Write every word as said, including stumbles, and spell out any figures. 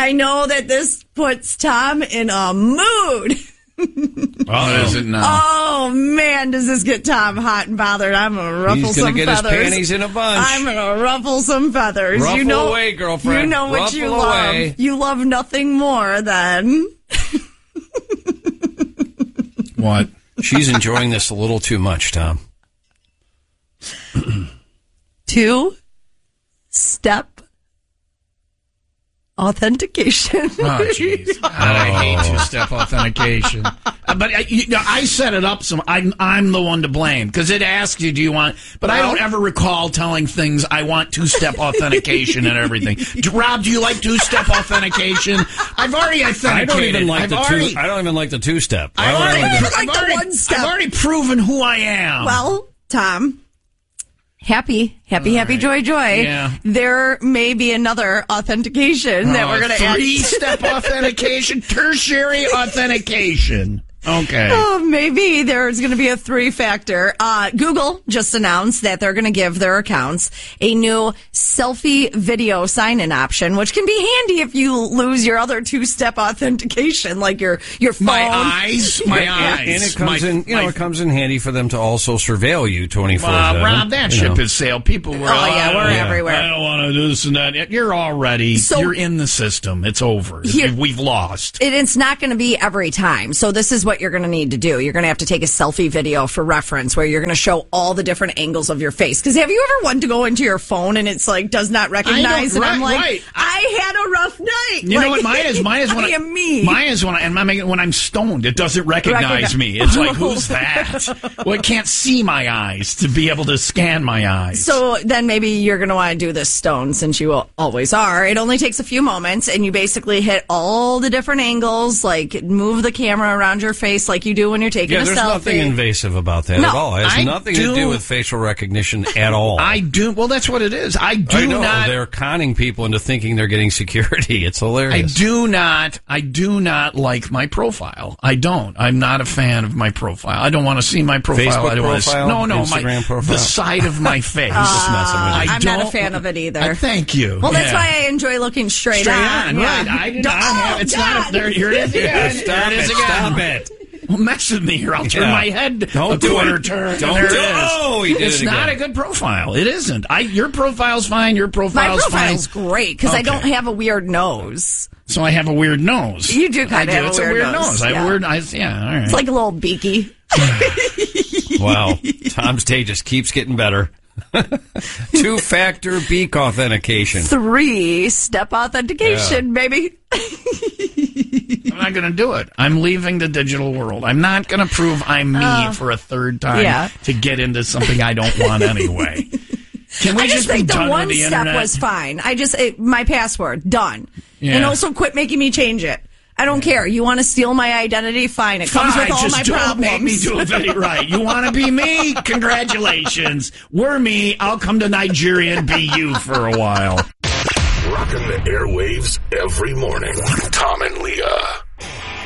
I know that this puts Tom in a mood. Oh, is it now? Oh, man, does this get Tom hot and bothered. I'm going to ruffle He's some gonna get feathers. his panties in a bunch. I'm going to ruffle some feathers. Ruffle you know, away, girlfriend. You know what Ruffle you away. love. You love nothing more than... What? She's enjoying this a little too much, Tom. Two-step authentication. Oh, jeez. I hate two-step authentication. Uh, But I, you know, I set it up. Some I'm I'm the one to blame because it asks you, do you want? But I don't ever recall telling things I want two-step authentication and everything. Do- Rob, do you like two-step authentication? I've already authenticated. I don't even like I've the already, two. I don't even like the two-step. I've I already, don't even- like I've the already, one step. I've already proven who I am. Well, Tom, happy, happy, happy, joy, joy. Yeah. There may be another authentication that Oh, we're going to add. three-step authentication, tertiary authentication. Okay. Oh, maybe there's going to be a three-factor. Uh, Google just announced that they're going to give their accounts a new selfie video sign-in option, which can be handy if you lose your other two-step authentication, like your your phone. My eyes, my Yeah, eyes. and it comes my, in. You know, my- it comes in handy for them to also surveil you twenty-four Uh, seven. Rob, that you ship know. has sailed. People were, Oh, yeah, we're yeah, everywhere. I don't want to do this and that. You're already, So- you're in the system. It's over. Here- We've lost. It, it's not going to be every time. So this is what you're going to need to do. You're going to have to take a selfie video for reference where you're going to show all the different angles of your face. Because have you ever wanted to go into your phone and it's like does not recognize? And right, I'm like, right. I had a rough night. You like, know what mine is? Mine is when I I, am me. Mine is when I, and I'm, when I'm stoned. It doesn't recognize Recogni- me. It's like, who's that? Well, it can't see my eyes to be able to scan my eyes. So then maybe you're going to want to do this stone since you will, always are. It only takes a few moments and you basically hit all the different angles, like move the camera around your face like you do when you're taking Yeah, a there's selfie. nothing invasive about that No, at all. It has I nothing to do- do with facial recognition at all. I do. Well, that's what it is. I do I know not. they're conning people into thinking they're getting security. It's I hilarious. do not. I do not like my profile. I don't. I'm not a fan of my profile. I don't want to see my profile. Facebook I don't want to profile? see, no, no, Instagram my profile? the side of my face. Just messing with you. I I'm not a don't- fan of it either. Uh, thank you. Well, that's Yeah. why I enjoy looking straight, Straight on. on, Yeah. right? I do Don't- not have. It's not. God. A, there, here it is again. Stop there it is it. again. Stop it. Well, mess with me here. I'll turn Yeah. my head Don't a do quarter it. turn. Don't and there do it it. is. Oh, he did It's it not again. a good profile. It isn't. I your profile's fine. Your My profile's profile's fine. great because I Okay. don't have a weird nose. So I have a weird nose. You do kinda I do. have a It's weird a weird nose. nose. I have Yeah. a weird eyes. Yeah. All right. It's like a little beaky. Wow. Tom's day just keeps getting better. Two-factor beak authentication. Three-step authentication, baby. I'm not going to do it. I'm leaving the digital world. I'm not going to prove I'm me for a third time yeah. to get into something I don't want anyway. Can we I just just be think the done one with the step internet? was fine. I just it, my password done, Yeah. and also quit making me change it. I don't care. You want to steal my identity? Fine. It comes Fine, with all just my don't problems. make me do it very right. You want to be me? Congratulations. We're me. I'll come to Nigeria and be you for a while. Rocking the airwaves every morning. Tom and Leah.